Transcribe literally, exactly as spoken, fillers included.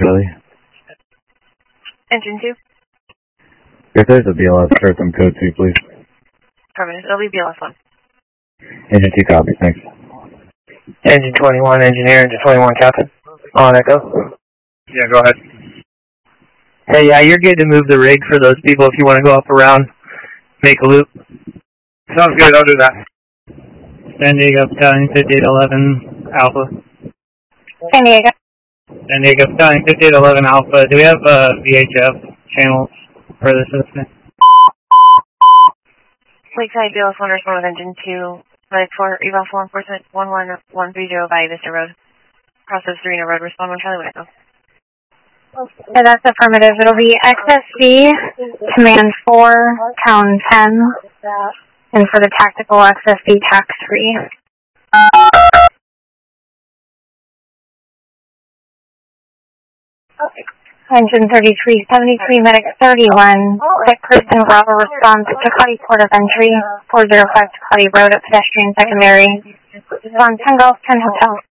Charlie. Engine two. If there's a B L S, start them code two, please. Perfect. It'll be B L S one. Engine two copy, thanks. Engine twenty-one, engineer, engine twenty-one, captain. On echo. Yeah, go ahead. Hey, yeah, you're good to move the rig for those people if you want to go up around, make a loop. Sounds good, I'll do that. San Diego, Skyline fifty-eight eleven Alpha. San Diego. San Diego, Skyline fifty-eight eleven Alpha. Do we have uh, V H F channels for the system? Lakeside B L S one respond with engine two. Medic four, eval four enforcement one one one three zero by Vista Road. Process three in a road, respond one Charlie Echo. Yeah, that's affirmative. It'll be X S C, command four, town ten, and for the tactical X S C tax three. Engine thirty-three seventy-three, medic thirty-one, sick person Bravo response to Cuddy Port of Entry, four zero five to Cuddy Road at pedestrian secondary. Response ten Golf ten Hotel.